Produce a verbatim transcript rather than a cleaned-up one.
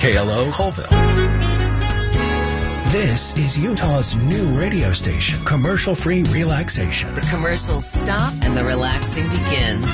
K L O Colville. This is Utah's new radio station, commercial-free relaxation. The commercials stop and the relaxing begins.